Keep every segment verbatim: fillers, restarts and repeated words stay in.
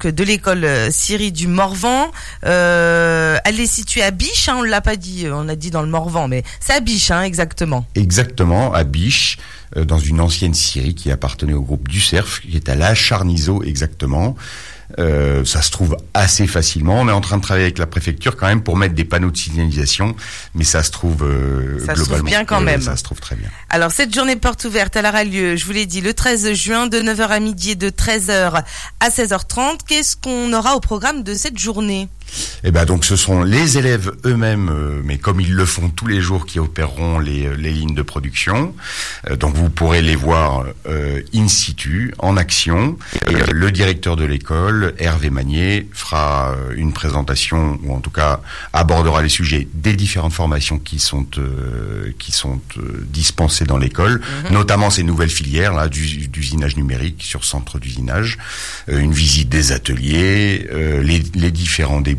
donc de l'école Syrie du Morvan. Euh, elle est située à Biche, hein, on l'a pas dit, on a dit dans le Morvan, mais c'est à Biche, hein, exactement. Exactement, à Biche, euh, dans une ancienne scierie qui appartenait au groupe du Cerf, qui est à La Charnizeau exactement. Euh, ça se trouve assez facilement. On est en train de travailler avec la préfecture quand même pour mettre des panneaux de signalisation, mais ça se trouve euh, ça globalement. Se trouve bien quand même. Ça se trouve très bien. Alors cette journée porte ouverte, elle aura lieu, je vous l'ai dit, le treize juin de neuf heures à midi et de treize heures à seize heures trente. Qu'est-ce qu'on aura au programme de cette journée ? Eh ben donc ce sont les élèves eux-mêmes, euh, mais comme ils le font tous les jours, qui opéreront les, les lignes de production. Euh, donc vous pourrez les voir euh, in situ, en action. Et euh, le directeur de l'école, Hervé Magnier, fera euh, une présentation, ou en tout cas abordera les sujets des différentes formations qui sont euh, qui sont euh, dispensées dans l'école, mmh. notamment ces nouvelles filières là du, d'usinage numérique sur centre d'usinage, euh, une visite des ateliers, euh, les, les différents débouchés.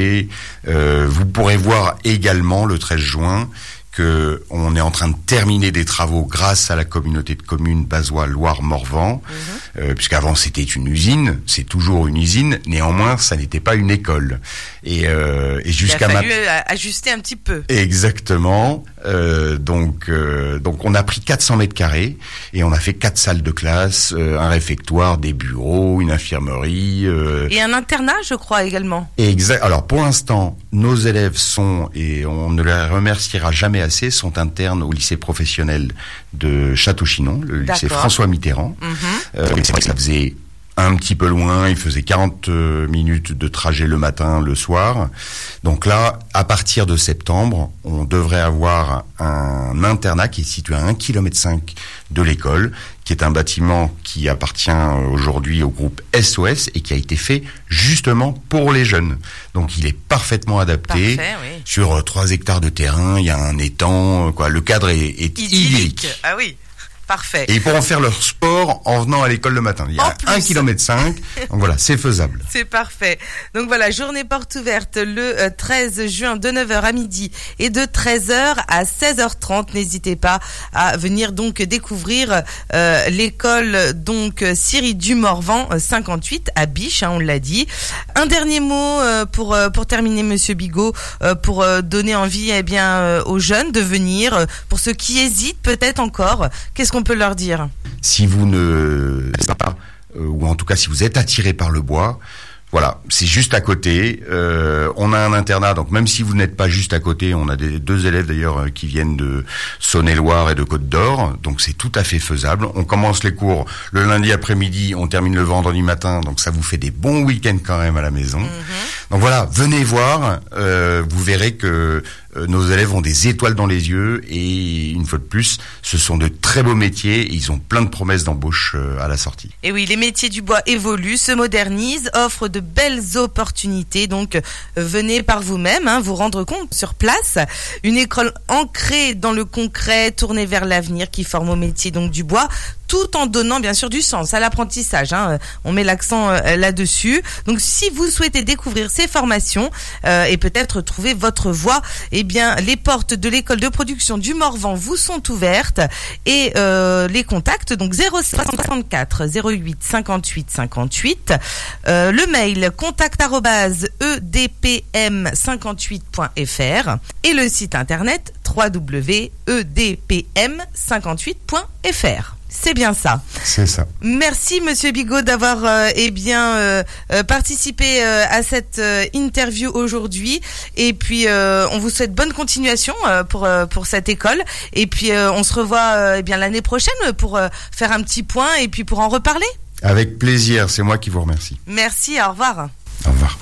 Euh, vous pourrez voir également le treize juin que on est en train de terminer des travaux grâce à la communauté de communes Bazois-Loire-Morvan, mmh. euh, puisqu'avant c'était une usine, c'est toujours une usine, néanmoins ça n'était pas une école. Et, euh, et jusqu'à il a fallu ma... ajuster un petit peu. Exactement. Euh, donc, euh, donc on a pris quatre cents mètres carrés et on a fait quatre salles de classe, euh, un réfectoire, des bureaux, une infirmerie. Euh... Et un internat, je crois également. Exact. Alors pour l'instant, nos élèves sont, et on ne les remerciera jamais assez, sont internes au lycée professionnel de Château-Chinon, le lycée D'accord. François Mitterrand. Mm-hmm. Euh, c'est vrai que ça faisait un petit peu loin, il faisait quarante minutes de trajet le matin, le soir. Donc là, à partir de septembre, on devrait avoir un internat qui est situé à un kilomètre cinq de l'école, qui est un bâtiment qui appartient aujourd'hui au groupe S O S et qui a été fait justement pour les jeunes. Donc il est parfaitement adapté. Parfait, oui. Sur trois hectares de terrain, il y a un étang, quoi. Le cadre est, est idyllique. Ah oui. Parfait. Et ils pourront faire leur sport en venant à l'école le matin. Il y a un kilomètre cinq, donc voilà, c'est faisable. C'est parfait. Donc voilà, journée porte ouverte le treize juin de neuf heures à midi et de treize heures à seize heures trente. N'hésitez pas à venir donc découvrir euh, l'école donc Syrie du Morvan cinquante-huit à Biche, hein, on l'a dit. Un dernier mot euh, pour euh, pour terminer, Monsieur Bigot, euh, pour euh, donner envie eh bien euh, aux jeunes de venir. Euh, pour ceux qui hésitent peut-être encore, qu'est-ce qu'on peut leur dire ? Si vous ne savez pas, euh, ou en tout cas si vous êtes attiré par le bois, voilà, c'est juste à côté. Euh, on a un internat, donc même si vous n'êtes pas juste à côté, on a des, deux élèves d'ailleurs qui viennent de Saône-et-Loire et de Côte-d'Or, donc c'est tout à fait faisable. On commence les cours le lundi après-midi, on termine le vendredi matin, donc ça vous fait des bons week-ends quand même à la maison. Mm-hmm. Donc voilà, venez voir, euh, vous verrez que euh, nos élèves ont des étoiles dans les yeux et une fois de plus, ce sont de très beaux métiers et ils ont plein de promesses d'embauche euh, à la sortie. Et oui, les métiers du bois évoluent, se modernisent, offrent de belles opportunités, donc euh, venez par vous-même, hein, vous rendre compte sur place. Une école ancrée dans le concret, tournée vers l'avenir, qui forme au métier donc du bois, tout en donnant bien sûr du sens à l'apprentissage, hein. On met l'accent euh, là-dessus. Donc si vous souhaitez découvrir ces formations euh, et peut-être trouver votre voie, eh bien les portes de l'école de production du Morvan vous sont ouvertes et euh, les contacts donc zéro six soixante-quatre zéro huit cinquante-huit cinquante-huit, euh, le mail contact arobase e d p m cinquante-huit point f r et le site internet w w w point e d p m cinquante-huit point f r. C'est bien ça. C'est ça. Merci Monsieur Bigot d'avoir euh, eh bien euh, euh, participé euh, à cette euh, interview aujourd'hui. Et puis euh, on vous souhaite bonne continuation euh, pour euh, pour cette école. Et puis euh, on se revoit euh, eh bien l'année prochaine pour euh, faire un petit point et puis pour en reparler. Avec plaisir. C'est moi qui vous remercie. Merci. Au revoir. Au revoir.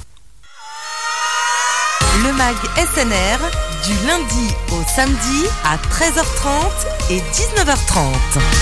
Le mag S N R du lundi au samedi à treize heures trente et dix-neuf heures trente.